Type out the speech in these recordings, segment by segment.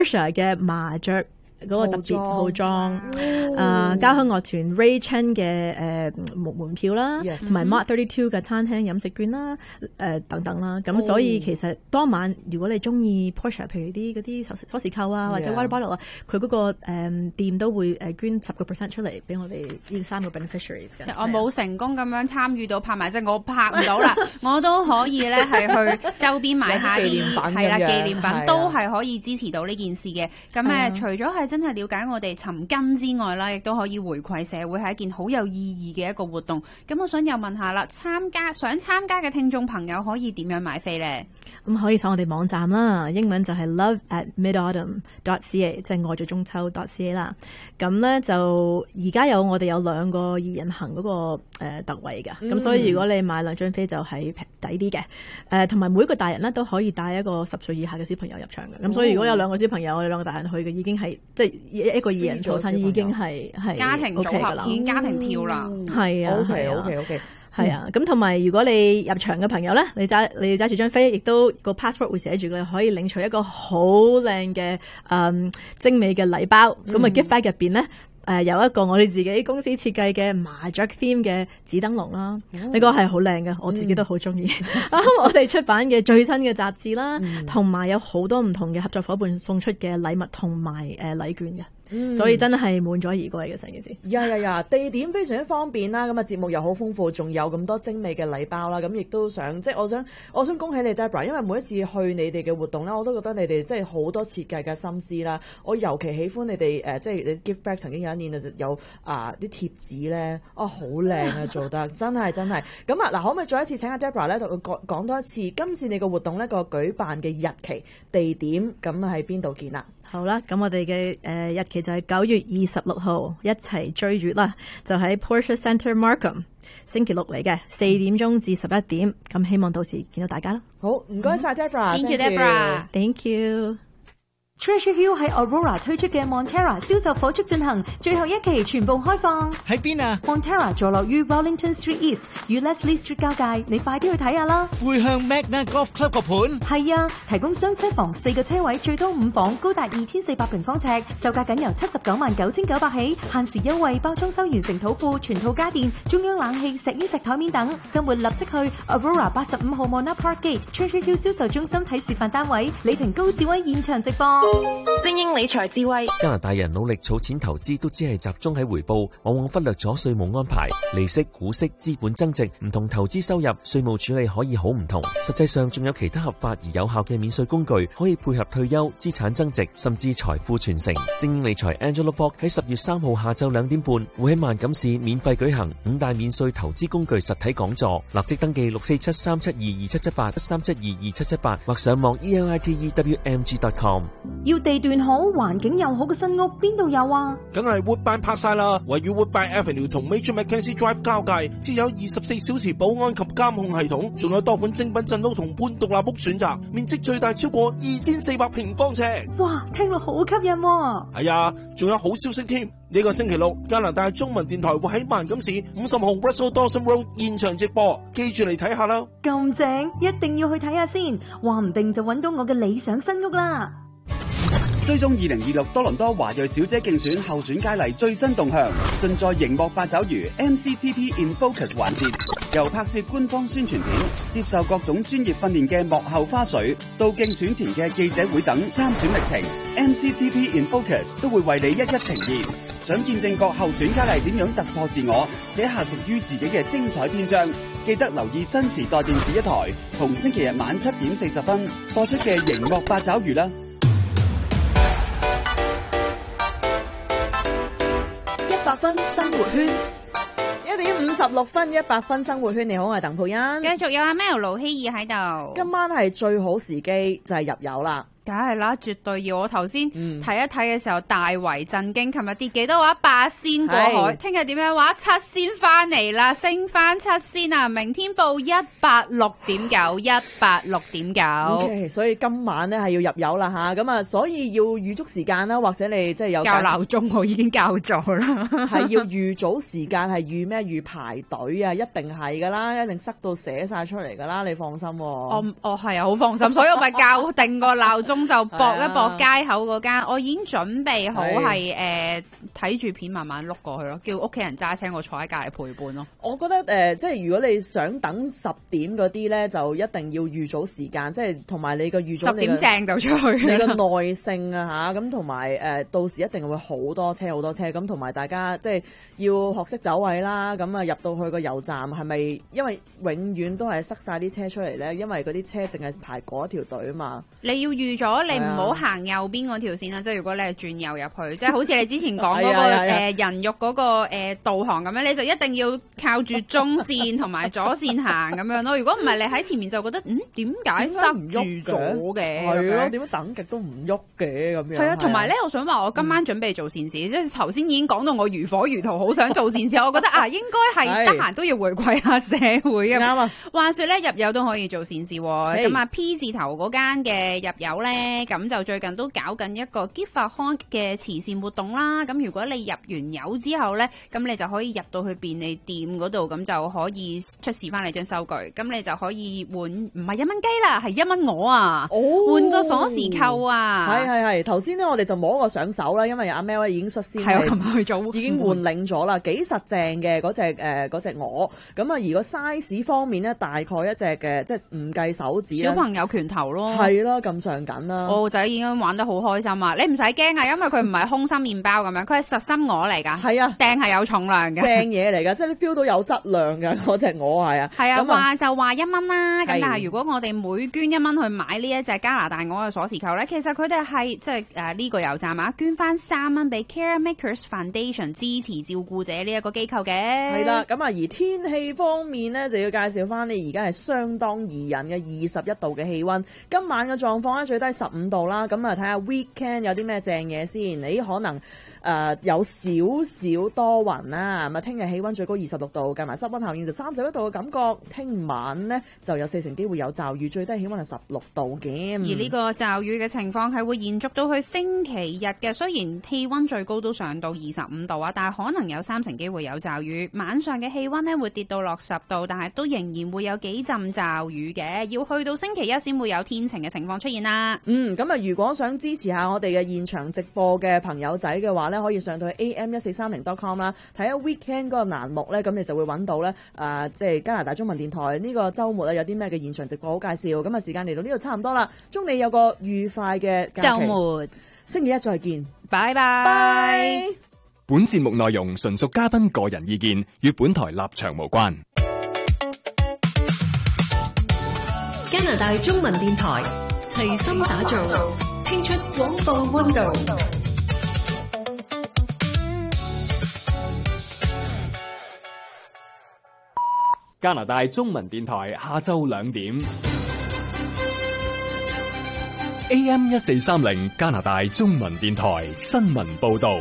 Porsche 嘅麻雀嗰個特別套裝，交響樂團 Ray Chen 嘅門票啦，同埋 Mark 32嘅餐廳飲食券啦，等等啦。咁所以其實當晚如果你中意 Porsche， 譬如嗰啲鎖匙扣啊，或者 water bottle 啊，佢嗰個店都會捐10% 出嚟俾我哋呢3個 beneficiaries 嘅。 我冇成功咁樣參與到拍賣，即係我拍唔到啦，我都可以咧係去周邊買下啲係啦紀念品，都係可以支持到呢件事嘅。咁除咗係真係了解我哋尋根之外啦，亦都可以回饋社會，係一件好有意義嘅一個活動。咁我想又問下啦，想參加嘅聽眾朋友可以點樣買飛呢？ 咁可以上我哋網站啦，英文就係 love@midautumn.ca， 即係愛在中秋 .ca 啦。咁咧就而家我哋有2個二人行嗰個特惠嘅，咁所以如果你買2張飛就係抵啲嘅。同埋每個大人咧都可以帶一個10歲以下嘅小朋友入場嘅。咁所以如果有2個小朋友，我哋2個大人去嘅已經係即係一個2人座餐已經係家庭組合，已經家庭票啦。 係啊 OK。 係啊，咁同埋如果你入場嘅朋友咧，你揸住張飛，亦都個 passport 會寫住你可以領取一個好靚嘅精美嘅禮包。咁gift bag 入邊咧。有一個我哋自己公司設計嘅麻雀 theme 嘅紫燈籠啦，呢個係好靚嘅，我自己都好中意。我哋出版嘅最新嘅雜誌啦，同埋有好多唔同嘅合作夥伴送出嘅禮物同埋禮券嘅。所以真係滿載而歸嘅成件事。 地點非常之方便啦，咁啊節目又好豐富，仲有咁多精美嘅禮包啦，咁亦都想即係我想恭喜你 Deborah， 因為每一次去你哋嘅活動咧，我都覺得你哋即係好多設計嘅心思啦。我尤其喜歡你哋即係你 Give Back 曾經有一年就有啲貼紙咧，好靚啊做得真係。咁啊嗱，可唔可以再一次請阿 Deborah 咧同佢講多一次，今次你個活動咧個舉辦嘅日期、地點，咁喺邊度見啊？ 好啦，咁我哋嘅日期就係9月26號，一齊追月啦，就喺 Porsche Centre Markham， 星期六嚟嘅4點鐘至11點，咁希望到時見到大家啦。 好，唔該晒 Deborah，Thank you Deborah， Thank you。Treasure Hill 喺 Aurora 推出嘅 Montera 銷售火速進行，最後一期全部開放。 喺邊啊 ？Montera 坐落於 Wellington Street East 與 Leslie Street 交界，你快啲去睇下啦。 背向 Magna Golf Club 個盤。 係啊，提供雙車房4個車位，最多5房，高達2400平方尺，售價僅由799900起，限時優惠，包裝修完成土庫，全套家電，中央冷氣、石英石台面等。周末立即去 Aurora 85號 Mona Park Gate Treasure Hill 銷售中心睇示範單位，李婷高智威現場直播。 精英理財智慧。 加拿大人努力儲錢投資都只係集中喺回報，往往忽略咗稅務安排、利息、股息、資本增值，唔同投資收入，稅務處理可以好唔同。實際上仲有其他合法而有效嘅免稅工具，可以配合退休、資產增值，甚至財富傳承。精英理財 Angela Fogg 喺10月3號下晝2點半會喺萬錦市免費舉行5大免稅投資工具實體講座，立即登記647-372-2778 372-2778或上網 elitewmg.com。 要地段好、環境又好嘅新屋邊度有啊？ 梗係 Woodbine 拍晒啦，位於 Woodbine Avenue 同 Major Mackenzie Drive 交界，設有24小時保安及監控系統，仲有多款精品鎮屋同半獨立屋選擇，面積最大超過2400平方尺。 哇，聽落好吸引喎！ 係啊，仲有好消息添，呢個星期六加拿大中文電台會喺萬錦市50號 Russell Dawson Road 現場直播，記住嚟睇下啦。 咁正，一定要去睇下先，話唔定就揾到我嘅理想新屋啦。 追蹤2026多倫多華裔小姐競選候選佳麗最新動向，盡在熒幕八爪魚 MCTP in Focus 環節，由拍攝官方宣傳片、接受各種專業訓練嘅幕後花絮，到競選前嘅記者會等參選歷程 ，MCTP in Focus 都會為你一一呈現。想見證各候選佳麗點樣突破自我，寫下屬於自己嘅精彩篇章，記得留意新時代電視一台，同星期日晚7點40分播出嘅熒幕八爪魚啦。 100分生活圈，1點56分，100分生活圈。你好，我係鄧佩欣。 繼續有阿 Mel 盧希爾喺度。 今晚係最好時機，就係入油啦。 梗係啦，絕對要。我頭先睇一睇嘅時候大為震驚，琴日跌幾多話8仙過海，聽日點樣話7仙翻嚟啦，升翻7仙啊！明天報186.9，186.9。 OK， 所以今晚咧係要入油啦吓，咁啊，所以要預足時間啦，或者你即係有校鬧鐘，我已經校咗啦。 係要預早時間，係預咩？預排隊啊，一定係噶啦，一定塞到寫晒出嚟噶啦，你放心。 我係啊，好放心，所以我咪校定個鬧鐘。 鐘就搏一搏街口嗰間，我已經準備好係睇住片慢慢碌過去咯，叫屋企人揸車，我坐喺隔離陪伴咯。 我覺得即係如果你想等10點嗰啲咧，就一定要預早時間，即係同埋你個預早 10點正就出去。 你個耐性啊咁同埋到時一定會好多車咁，同埋大家即係要學識走位啦。咁啊入到去個油站係咪因為永遠都係塞晒啲車出嚟咧？因為嗰啲車淨係排嗰一條隊啊嘛。 你要預咗，你唔好行右邊嗰條線啦。即係如果你係轉右入去，即係好似你之前講嗰個人肉嗰個導航咁樣，你就一定要靠住中線同埋左線行咁樣咯。如果唔係，你喺前面就覺得點解塞住咗嘅？ 係咯，點解等極都唔喐嘅咁樣？ 係啊，同埋咧，我想話我今晚準備做善事，即係頭先已經講到我如火如荼，好想做善事。我覺得應該係得閒都要回饋下社會嘅。啱啊！話說咧，入油都可以做善事喎。咁P 字頭嗰間嘅入油咧，咁就最近都搞緊一個 Give a Honk 嘅慈善活動啦。咁如果你入完油之後咧，咁你就可以入到去便利店嗰度，咁就可以出示翻你張收據。咁你就可以換唔係1蚊雞啦，係1蚊我啊！換個鎖匙扣啊！ 係。頭先咧，我哋就摸個上手啦，因為阿 Mel 已經率先係我琴日去做， 已經換領咗啦，幾實正嘅嗰隻嗰隻鵝。咁啊，而個 size 方面咧，大概一隻嘅，即係唔計手指小朋友拳頭咯， 係咯，咁上緊啦。 我仔已經玩得好開心啊！你唔使驚啊，因為佢唔係空心麵包咁樣，佢係實心鵝嚟㗎。係啊，掟係有重量嘅， 正嘢嚟㗎，即係你 feel 到有質量㗎嗰隻鵝係啊。 係啊，話就話1蚊啦。咁但係如果我哋每捐1蚊去買呢一隻加拿大鵝嘅鎖匙扣咧，其實佢哋係即係呢個油站啊，捐翻3蚊俾 Care Makers Foundation 支持照顧者呢一個機構嘅。 係啦，咁啊而天氣方面呢，就要介紹翻你而家係相當宜人嘅21度嘅氣温。今晚嘅狀況咧，最低15度啦。咁啊睇下 weekend 有啲咩正嘢先。你可能有少少多雲啦。咁啊聽日氣温最高26度，計埋濕温效應就31度嘅感覺。聽晚呢，就有40%機會有驟雨，最低氣温係16度嘅。 而呢個驟雨嘅情況係會延續到去星期日嘅。雖然氣温最高都上到25度啊，但係可能有30%機會有驟雨。晚上嘅氣温呢會跌到落10度，但係都仍然會有幾陣驟雨嘅。要去到星期一先會有天晴嘅情況出現啦。 咁啊，如果想支持下我哋嘅現場直播嘅朋友仔嘅話呢，可以上到去 am1430.com 啦，睇下 weekend 嗰個欄目呢，咁你就會揾到呢，即係加拿大中文電台呢個週末有啲咩嘅現場直播好介紹。咁啊，時間嚟到呢度差唔多啦，祝你有個愉快嘅假期。週末，星期一再見， 拜拜。 本節目內容純屬嘉賓個人意見，與本台立場無關。 加拿大中文電台齊心打造，聽出廣播溫度。 加拿大中文電台下晝2點 AM1430 加拿大中文電台新聞報道。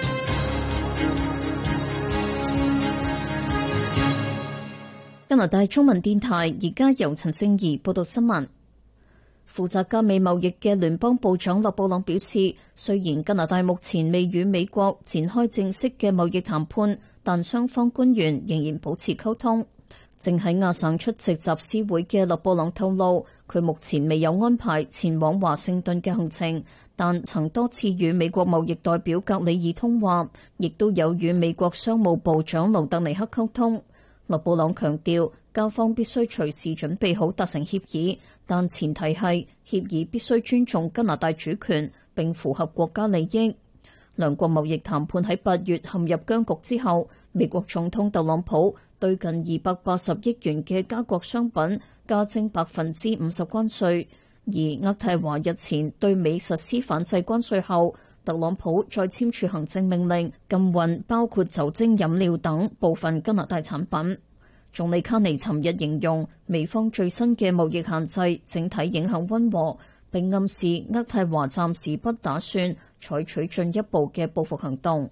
加拿大中文電台而家由陳正儀報道新聞。負責加美貿易嘅聯邦部長勒布朗表示，雖然加拿大目前未與美國展開正式嘅貿易談判，但雙方官員仍然保持溝通。正喺亞省出席集思會嘅勒布朗透露，佢目前未有安排前往華盛頓嘅行程，但曾多次與美國貿易代表格里爾通話，亦都有與美國商務部長盧特尼克溝通。勒布朗強調，加方必須隨時準備好達成協議，但前提係協議必須尊重加拿大主權並符合國家利益。兩國貿易談判喺8月陷入僵局之後，美國總統特朗普對近280億元嘅加國商品加徵50%關稅，而渥太華日前對美實施反制關稅後，特朗普再簽署行政命令禁運包括酒精飲料等部分加拿大產品。總理卡尼尋日形容美方最新嘅貿易限制整體影響溫和，並暗示渥太華暫時不打算採取進一步嘅報復行動。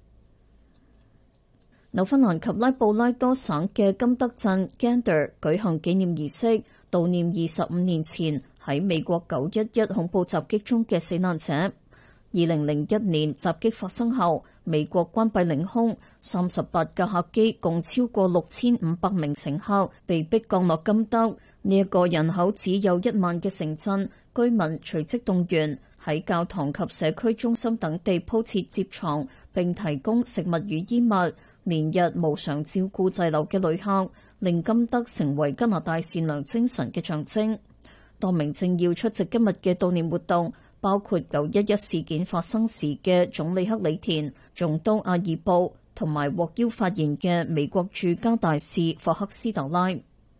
紐芬蘭及拉布拉多省嘅金德鎮 Gander 舉行紀念儀式，悼念25年前喺美國911恐怖襲擊中嘅死難者。2001年襲擊發生後，美國關閉領空，38架客機共超過6500名乘客被迫降落金德。呢一個人口只有1萬嘅城鎮， 居民隨即動員喺教堂及社區中心等地鋪設接床，並提供食物與衣物，連日無償照顧滯留嘅旅客，令金德成為加拿大善良精神嘅象徵。多名政要出席今日嘅悼念活動，包括911事件發生時嘅總理克里田、總督阿爾布同埋獲邀發言嘅美國駐加大使霍克斯特拉。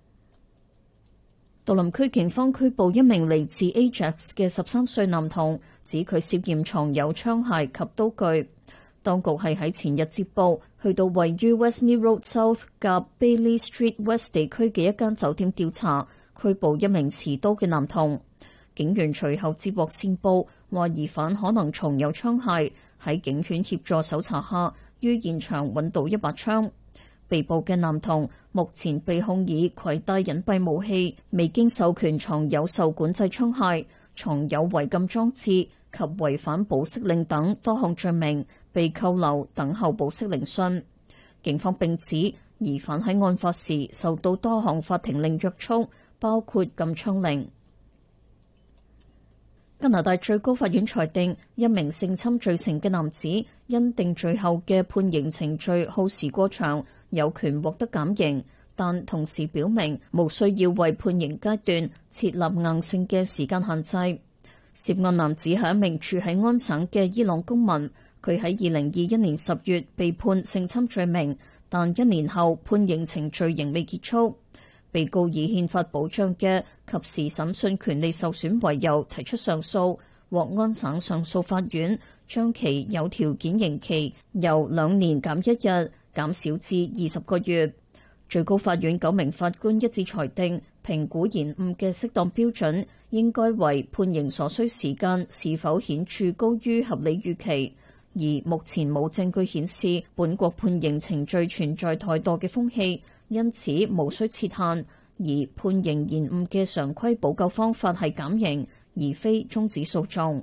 杜林區警方拘捕一名嚟自 Ajax 嘅13歲男童，指佢涉嫌藏有槍械及刀具。當局係喺前日接報，去到位於 Westney Road South 及 Bailey Street West 地區嘅一間酒店調查，拘捕一名持刀嘅男童。警員隨後接獲線報，話疑犯可能藏有槍械，喺警犬協助搜查下，於現場揾到一把槍。被捕嘅男童目前被控以攜帶隱蔽武器、未經授權藏有受管制槍械、藏有違禁裝置及違反保釋令等多項罪名，被扣留等候保釋聆訊。警方並指疑犯喺案發時受到多項法庭令約束，包括禁槍令。加拿大最高法院裁定一名性侵罪成嘅男子因定罪後嘅判刑程序耗時過長，有權獲得減刑，但同時表明無需要為判刑階段設立硬性嘅時間限制。涉案男子係一名住喺安省嘅伊朗公民，佢喺2021年10月被判性侵罪名，但1年後判刑程序仍未結束。被告以憲法保障嘅及時審訊權利受損為由提出上訴，獲安省上訴法院將其有條件刑期由2年減1日減少至20個月。最高法院9名法官一致裁定，評估延誤嘅適當標準應該為判刑所需時間是否顯著高於合理預期，而目前冇證據顯示本國判刑程序存在怠惰嘅風氣，因此無需設限。而判刑延誤嘅常規補救方法係減刑，而非終止訴訟。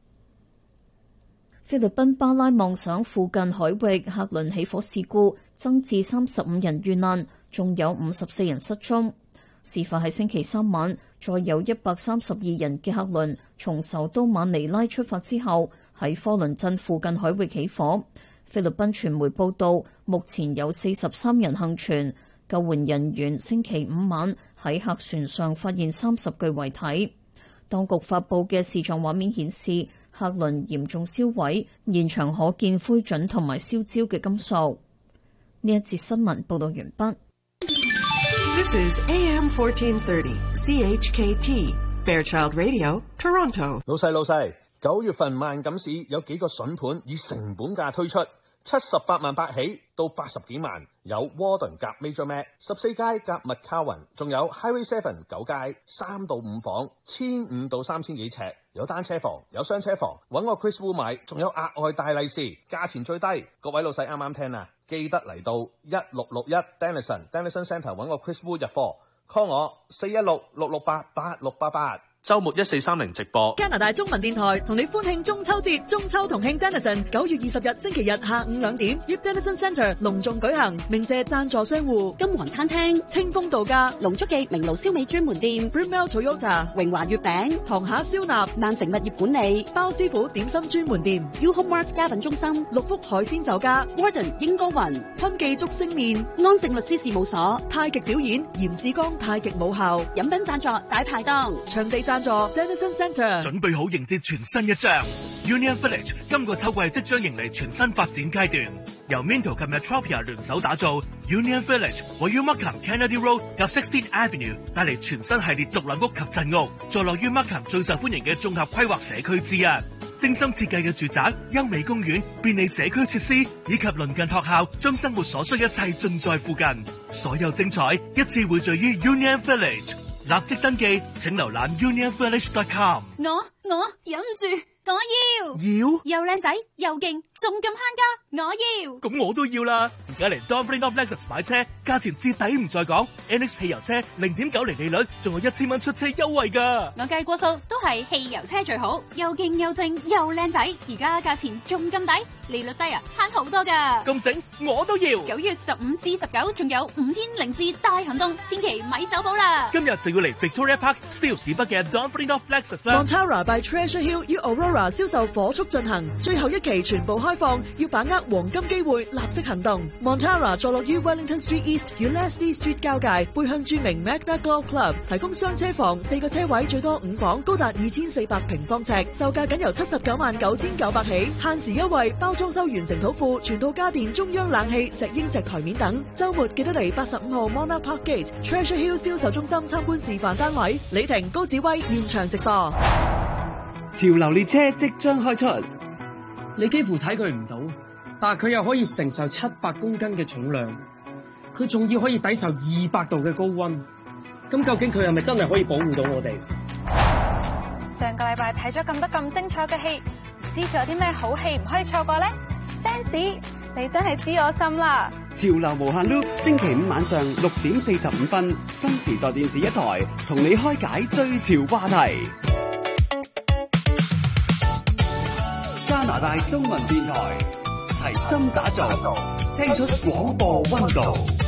菲律賓巴拉望省附近海域客輪起火事故，增至35人遇難，仲有54人失蹤。事發喺星期三晚，載有132人嘅客輪從首都馬尼拉出發之後，喺科倫鎮附近海域起火。菲律賓傳媒報道，目前有43人幸存。救援人員星期5晚喺客船上發現30具遺體。當局發布嘅視像畫面顯示，客輪嚴重燒毀，現場可見灰燼同埋燒焦嘅金屬。呢一節新聞報道完畢。 This is AM 1430 CHKT Fairchild Radio Toronto。 老細，9月份萬錦市有幾個筍盤以成本價推出，78萬8起到80幾萬，有 Warden 夾 Major Mac 14街夾 McCowan， 仲有 Highway 7 9街3到5房，1500到3000幾尺，有單車房，有雙車房，揾我 Chris Wu 買，仲有額外大利是，價錢最低。各位老細啱啱聽啊，記得嚟到1661 Denison Centre 揾我 Chris Wu 入貨 ，call 我416-668-8688。周末1430直播。 加拿大中文電台同你歡慶中秋節，中秋同慶 Denison 9月20日星期日下午2點，於 Denison Centre 隆重舉行。鳴謝贊助商戶：金皇餐廳、清風度假、龍足記明爐燒味專門店、Brimell Toyota、榮華月餅、堂下燒臘、萬城物業管理、包師傅點心專門店、U Home Mart 家品中心、六福海鮮酒家、Warden 英歌雲、坤記竹升麵、安盛律師事務所、太極表演、嚴志剛太極母校、飲品贊助大排檔、場地贊助 Denison Centre。 準備好迎接全新一章 Union Village 今個秋季即將迎嚟全新發展階段，由 Minto 及 Metropia 聯手打造 Union Village， 位於 Markham Kennedy Road 及 16th Avenue， 帶嚟全新系列獨立屋及鎮屋，坐落於 Markham 最受歡迎嘅綜合規劃社區之一。精心設計嘅住宅、優美公園、便利社區設施以及鄰近學校，將生活所需一切盡在附近。所有精彩一次匯聚於 Union Village， 立即登記請瀏覽 unionvillage.com。 我忍唔住我要又靚仔又勁，仲咁慳家，我要。 咁我都要啦！而家嚟 Don Ferdinand Lexus 買車，價錢至抵唔再講。NX 汽油車0.90利率，仲有1000蚊出車優惠㗎。 我計過數，都係汽油車最好，又勁又正又靚仔。而家價錢仲咁抵，利率低啊，慳好多㗎。 咁醒，我都要。 9月15至19，仲有5天零至大行動，千祈咪走寶啦！ 今日就要嚟 Victoria Park Steel 市北嘅 Don Ferdinand Lexus 啦。 Montara by Treasure Hill 與 Aurora 銷售火速進行，最後一期全部開放，要把握黃金機會，立即行動。Montara 坐落於 Wellington Street East 與 Leslie Street 交界，背向著名 Magna Golf Club， 提供雙車房，4個車位，最多5房，高達2400平方尺，售價僅由799900起，限時優惠，包裝修完成土庫，全套家電、中央冷氣、石英石台面等。週末記得嚟85號 Monarch Park Gate Treasure Hill 銷售中心參觀示範單位。李婷、高子威現場直播。 潮流列車即將開出， 你幾乎睇佢唔到，但係佢又可以承受700公斤嘅重量，佢仲要可以抵受200度嘅高溫。咁究竟佢係咪真係可以保護到我哋？ 上個禮拜睇咗咁多咁精彩嘅戲，唔知仲有啲咩好戲唔可以錯過呢？ Fans， 你真係知我心啦！ 潮流無限 loop， 星期五晚上6點45分，新時代電視一台，同你開解最潮話題。加拿大中文電台，齊心打造，聽出廣播溫度。